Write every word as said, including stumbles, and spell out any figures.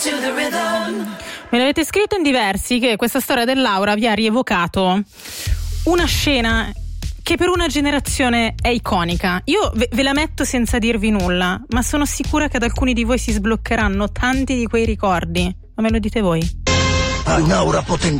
Me l'avete scritto in diversi che questa storia dell'Aura vi ha rievocato una scena che per una generazione è iconica. Io ve, ve la metto senza dirvi nulla, ma sono sicura che ad alcuni di voi si sbloccheranno tanti di quei ricordi. Ma me lo dite voi? Un'aura potente